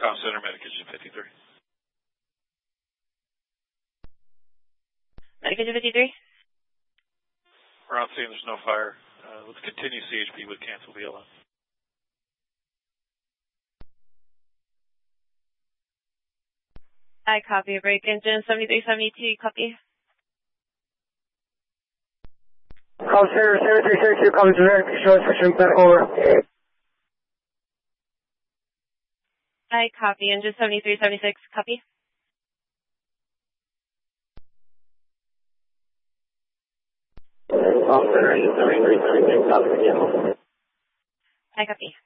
Comm Center, Medication 53. Medication 53? We're on scene, there's no fire. Let's continue CHP with cancel VLM. I copy. Break engine 7372, copy. Comm Center 7372, comes direct, show section back over. I copy. Engine 7376, copy. Comm Center 7376, copy. I copy.